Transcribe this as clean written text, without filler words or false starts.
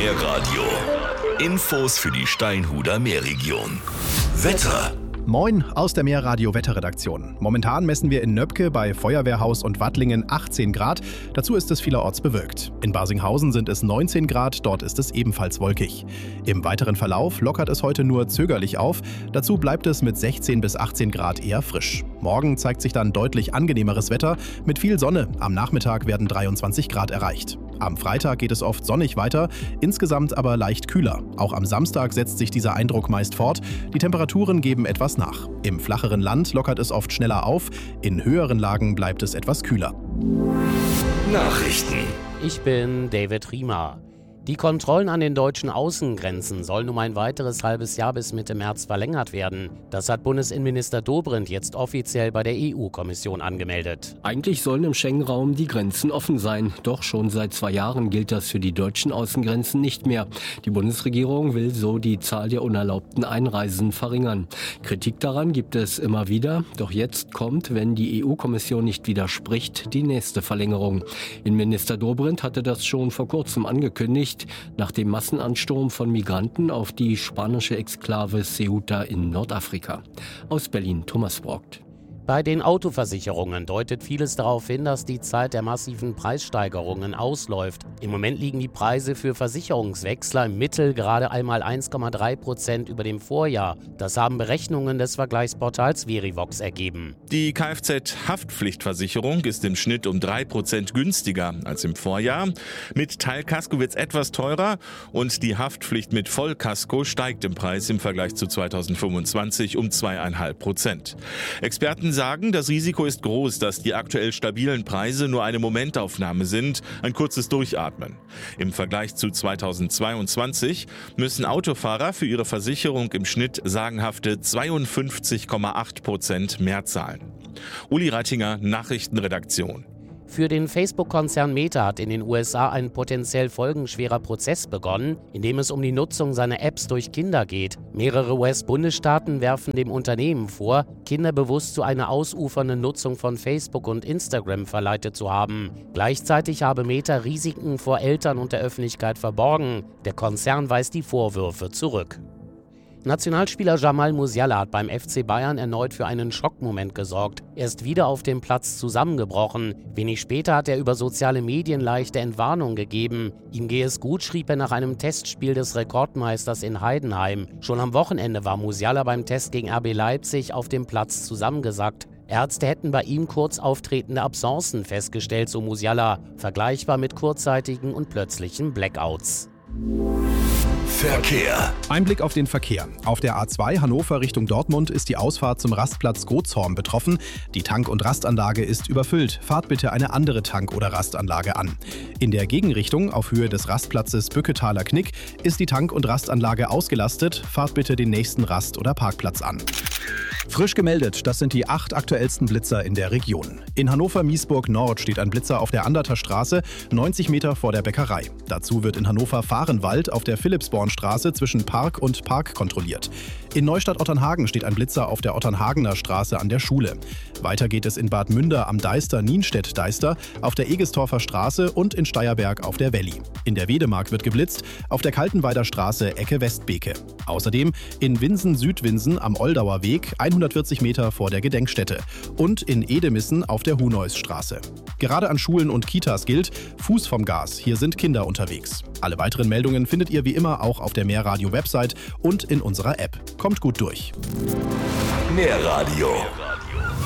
Meerradio. Infos für die Steinhuder Meerregion. Wetter. Moin aus der Meerradio-Wetterredaktion. Momentan messen wir in Nöpke bei Feuerwehrhaus und Wattlingen 18 Grad. Dazu ist es vielerorts bewölkt. In Barsinghausen sind es 19 Grad, dort ist es ebenfalls wolkig. Im weiteren Verlauf lockert es heute nur zögerlich auf. Dazu bleibt es mit 16 bis 18 Grad eher frisch. Morgen zeigt sich dann deutlich angenehmeres Wetter mit viel Sonne. Am Nachmittag werden 23 Grad erreicht. Am Freitag geht es oft sonnig weiter, insgesamt aber leicht kühler. Auch am Samstag setzt sich dieser Eindruck meist fort. Die Temperaturen geben etwas nach. Im flacheren Land lockert es oft schneller auf, in höheren Lagen bleibt es etwas kühler. Nachrichten. Ich bin David Riemer. Die Kontrollen an den deutschen Außengrenzen sollen um ein weiteres halbes Jahr bis Mitte März verlängert werden. Das hat Bundesinnenminister Dobrindt jetzt offiziell bei der EU-Kommission angemeldet. Eigentlich sollen im Schengen-Raum die Grenzen offen sein. Doch schon seit 2 Jahren gilt das für die deutschen Außengrenzen nicht mehr. Die Bundesregierung will so die Zahl der unerlaubten Einreisen verringern. Kritik daran gibt es immer wieder. Doch jetzt kommt, wenn die EU-Kommission nicht widerspricht, die nächste Verlängerung. Innenminister Dobrindt hatte das schon vor kurzem angekündigt, nach dem Massenansturm von Migranten auf die spanische Exklave Ceuta in Nordafrika. Aus Berlin, Thomas Brockt. Bei den Autoversicherungen deutet vieles darauf hin, dass die Zeit der massiven Preissteigerungen ausläuft. Im Moment liegen die Preise für Versicherungswechsler im Mittel gerade einmal 1,3% über dem Vorjahr. Das haben Berechnungen des Vergleichsportals Verivox ergeben. Die Kfz-Haftpflichtversicherung ist im Schnitt um 3% günstiger als im Vorjahr. Mit Teilkasko wird es etwas teurer und die Haftpflicht mit Vollkasko steigt im Preis im Vergleich zu 2025 um 2,5%. Experten sagen, das Risiko ist groß, dass die aktuell stabilen Preise nur eine Momentaufnahme sind, ein kurzes Durchatmen. Im Vergleich zu 2022 müssen Autofahrer für ihre Versicherung im Schnitt sagenhafte 52,8% mehr zahlen. Uli Reitinger, Nachrichtenredaktion. Für den Facebook-Konzern Meta hat in den USA ein potenziell folgenschwerer Prozess begonnen, in dem es um die Nutzung seiner Apps durch Kinder geht. Mehrere US-Bundesstaaten werfen dem Unternehmen vor, Kinder bewusst zu einer ausufernden Nutzung von Facebook und Instagram verleitet zu haben. Gleichzeitig habe Meta Risiken vor Eltern und der Öffentlichkeit verborgen. Der Konzern weist die Vorwürfe zurück. Nationalspieler Jamal Musiala hat beim FC Bayern erneut für einen Schockmoment gesorgt. Er ist wieder auf dem Platz zusammengebrochen. Wenig später hat er über soziale Medien leichte Entwarnung gegeben. Ihm gehe es gut, schrieb er nach einem Testspiel des Rekordmeisters in Heidenheim. Schon am Wochenende war Musiala beim Test gegen RB Leipzig auf dem Platz zusammengesackt. Ärzte hätten bei ihm kurz auftretende Absencen festgestellt, so Musiala, vergleichbar mit kurzzeitigen und plötzlichen Blackouts. Verkehr. Ein Blick auf den Verkehr. Auf der A2 Hannover Richtung Dortmund ist die Ausfahrt zum Rastplatz Gotshorn betroffen. Die Tank- und Rastanlage ist überfüllt. Fahrt bitte eine andere Tank- oder Rastanlage an. In der Gegenrichtung auf Höhe des Rastplatzes Bücketaler Knick ist die Tank- und Rastanlage ausgelastet. Fahrt bitte den nächsten Rast- oder Parkplatz an. Frisch gemeldet, das sind die 8 aktuellsten Blitzer in der Region. In Hannover-Miesburg Nord steht ein Blitzer auf der Anderter Straße, 90 Meter vor der Bäckerei. Dazu wird in Hannover-Fahrenwald auf der Philippsbornstraße zwischen Park und Park kontrolliert. In Neustadt-Otternhagen steht ein Blitzer auf der Otternhagener Straße an der Schule. Weiter geht es in Bad Münder am Deister-Nienstedt-Deister, auf der Egestorfer Straße und in Steierberg auf der Welli. In der Wedemark wird geblitzt, auf der Kaltenweider Straße Ecke Westbeke. Außerdem in Winsen-Südwinsen am Oldauer Weg, 140 Meter vor der Gedenkstätte. Und in Edemissen auf der Huneusstraße. Gerade an Schulen und Kitas gilt, Fuß vom Gas, hier sind Kinder unterwegs. Alle weiteren Meldungen findet ihr wie immer auch auf der Meerradio-Website und in unserer App. Kommt gut durch. Meerradio.